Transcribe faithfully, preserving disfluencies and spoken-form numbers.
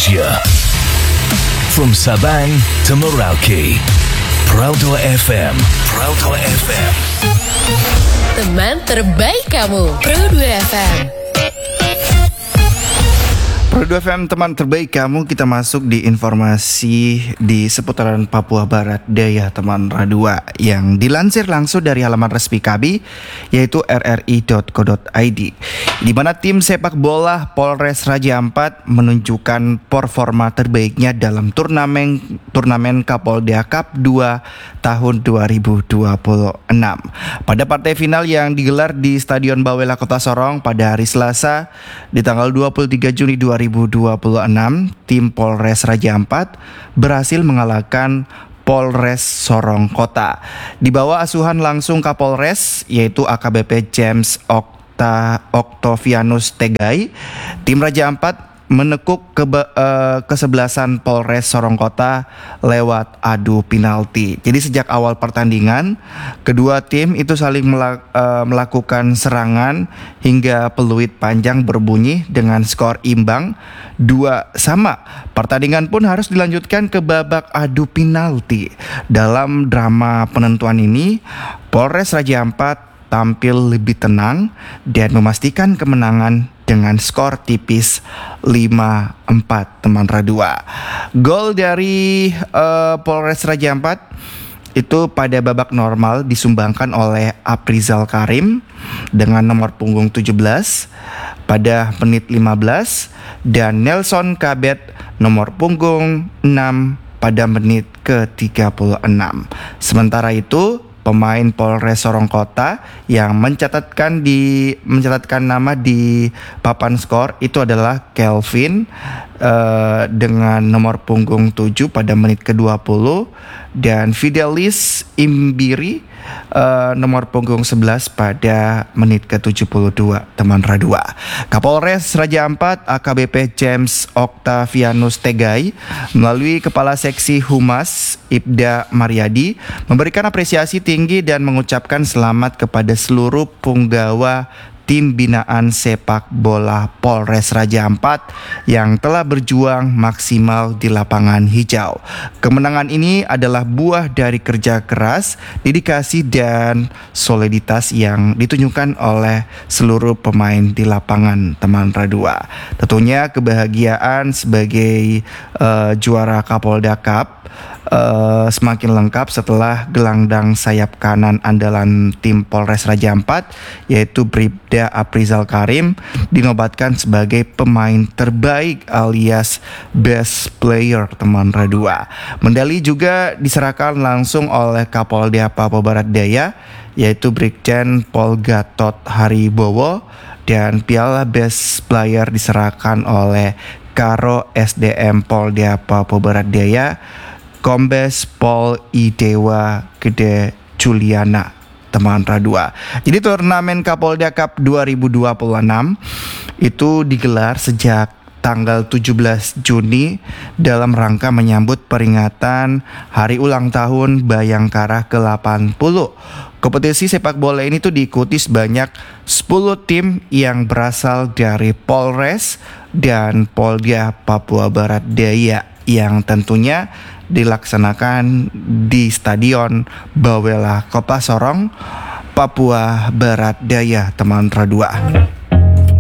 Indonesia. From Sabang to Merauke, Proudto F M, Proudto F M. Teman terbaik kamu, Proudto F M. Proudto F M, teman terbaik kamu. Kita masuk di informasi di seputaran Papua Barat Daya, teman Radua, yang dilansir langsung dari halaman resmi K B I, yaitu r r i dot co dot i d, di mana tim sepak bola Polres Raja Ampat menunjukkan performa terbaiknya dalam turnamen turnamen Kapolda Cup dua tahun dua ribu dua puluh enam. Pada partai final yang digelar di Stadion Bawela Kota Sorong pada hari Selasa di tanggal dua puluh tiga Juni dua ribu dua puluh enam, tim Polres Raja Ampat berhasil mengalahkan Polres Sorong Kota. Di bawah asuhan langsung Kapolres, yaitu A K B P James Okta Octavianus Tegai, tim Raja Ampat menekuk ke, uh, kesebelasan Polres Sorong Kota lewat adu penalti. Jadi sejak awal pertandingan, kedua tim itu saling melak, uh, melakukan serangan hingga peluit panjang berbunyi dengan skor imbang dua sama. Pertandingan pun harus dilanjutkan ke babak adu penalti. Dalam drama penentuan ini, Polres Raja Ampat tampil lebih tenang dan memastikan kemenangan dengan skor tipis lima empat, teman Radua. Gol dari uh, Polres Raja Ampat itu pada babak normal disumbangkan oleh Aprizal Karim dengan nomor punggung tujuh belas pada menit lima belas dan Nelson Kabet nomor punggung enam pada menit ke tiga puluh enam. Sementara itu, pemain Polres Sorong Kota yang mencatatkan di mencatatkan nama di papan skor itu adalah Kelvin uh, dengan nomor punggung tujuh pada menit ke dua puluh dan Fidelis Imbiri uh, nomor punggung sebelas pada menit ke tujuh puluh dua, teman Radua. Kapolres Raja Ampat A K B P James Octavianus Tegai melalui Kepala Seksi Humas Ibda Mariadi memberikan apresiasi tinggi dan mengucapkan selamat kepada seluruh punggawa tim binaan sepak bola Polres Raja Ampat yang telah berjuang maksimal di lapangan hijau. Kemenangan ini adalah buah dari kerja keras, dedikasi dan soliditas yang ditunjukkan oleh seluruh pemain di lapangan, teman Radua. Tentunya kebahagiaan sebagai uh, juara Kapolda Cup Uh, semakin lengkap setelah gelandang sayap kanan andalan tim Polres Raja Ampat, yaitu Bribda Aprizal Karim, dinobatkan sebagai pemain terbaik alias best player, teman Radua. Medali juga diserahkan langsung oleh Kapolda Papua Barat Daya, yaitu Brigjen Pol Gatot Haribowo, dan piala best player diserahkan oleh Karo S D M Polda Papua Barat Daya, Kombes Pol Idewa Gede Juliana, teman Radua. Jadi turnamen Kapolda Cup dua ribu dua puluh enam itu digelar sejak tanggal tujuh belas Juni dalam rangka menyambut peringatan Hari Ulang Tahun Bayangkara ke delapan puluh. Kompetisi sepak bola ini tuh diikuti sebanyak sepuluh tim yang berasal dari Polres dan Polda Papua Barat Daya yang tentunya dilaksanakan di Stadion Bawela Kota Sorong, Papua Barat Daya, teman Radua.